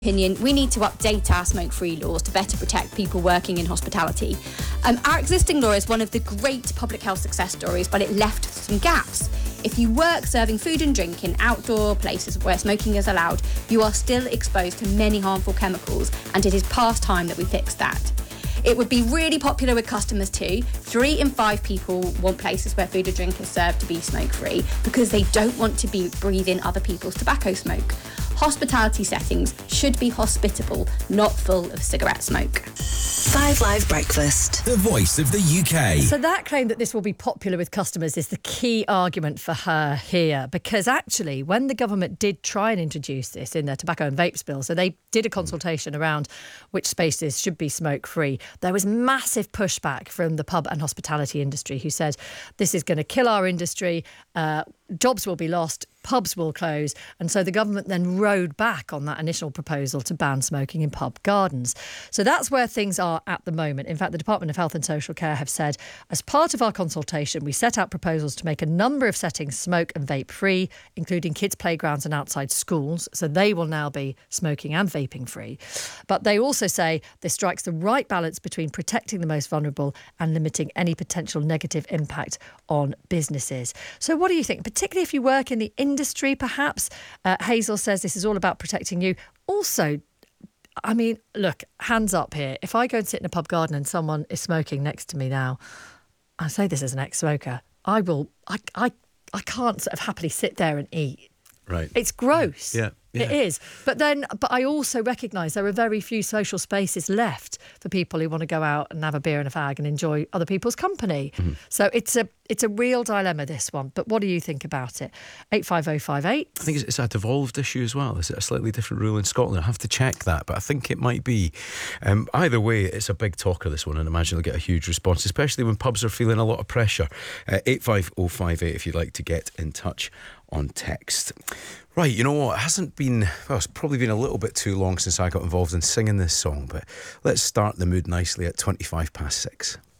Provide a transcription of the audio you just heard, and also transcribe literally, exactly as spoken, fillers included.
opinion, we need to update our smoke-free laws to better protect people working in hospitality. Um, our existing law is one of the great public health success stories, but it left some gaps. If you work serving food and drink in outdoor places where smoking is allowed, you are still exposed to many harmful chemicals, and it is past time that we fix that. It would be really popular with customers too. Three in five people want places where food or drink is served to be smoke-free because they don't want to be breathing other people's tobacco smoke. Hospitality settings should be hospitable, not full of cigarette smoke. Five Live Breakfast. The voice of the U K. So that claim that this will be popular with customers is the key argument for her here, because actually when the government did try and introduce this in their tobacco and vapes bill, so they did a consultation around which spaces should be smoke-free, there was massive pushback from the pub and hospitality industry who said this is going to kill our industry, uh, jobs will be lost, pubs will close. And so the government then rode back on that initial proposal to ban smoking in pub gardens. So that's where things are at the moment. In fact, the Department of Health and Social Care have said, as part of our consultation, we set out proposals to make a number of settings smoke and vape free, including kids' playgrounds and outside schools. So they will now be smoking and vaping free. But they also say this strikes the right balance between protecting the most vulnerable and limiting any potential negative impact on businesses. So what do you think? Particularly if you work in the industry, perhaps. Uh, Hazel says this is all about protecting you. Also, I mean, look, hands up here. If I go and sit in a pub garden and someone is smoking next to me now, I say this as an ex-smoker, I will, I, I, I can't sort of happily sit there and eat. Right. It's gross. Yeah. Yeah. It is. But then, but I also recognise there are very few social spaces left for people who want to go out and have a beer and a fag and enjoy other people's company. Mm-hmm. So it's a it's a real dilemma, this one. But what do you think about it? eight five oh five eight. I think it's, it's a devolved issue as well. Is it a slightly different rule in Scotland? I have to check that, but I think it might be. Um, either way, it's a big talker, this one, and I imagine it'll get a huge response, especially when pubs are feeling a lot of pressure. Uh, eight five oh five eight if you'd like to get in touch on text. Right, you know what, it hasn't been, well, it's probably been a little bit too long since I got involved in singing this song, but let's start the mood nicely at twenty-five past six.